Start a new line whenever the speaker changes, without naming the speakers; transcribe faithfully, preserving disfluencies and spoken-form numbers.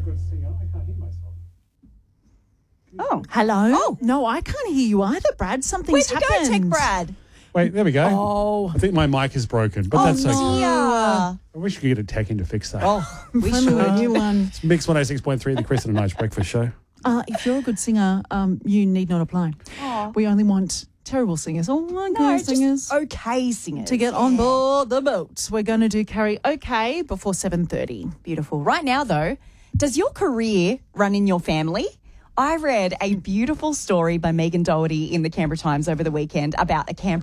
good singer. I can't hear myself.
Oh.
Hello?
Oh.
No, I can't hear you either, Brad. Something's
Where'd you
happened.
go, Tech Brad?
Wait, there we go.
Oh.
I think my mic is broken, but
Oh,
that's okay.
dear.
I wish we could get a tech in to fix that.
Oh, we
Find me a
should.
new one.
It's Mix one oh six point three, the Chris and Nige Breakfast Show.
Uh, if you're a good singer, um, you need not apply.
Aw.
We only want terrible singers or
No,
good
just
singers
okay singers.
to get on board the boat. We're going to do karaoke before seven thirty.
Beautiful. Right now, though, does your career run in your family? I read a beautiful story by Megan Doherty in the Canberra Times over the weekend about a Canberra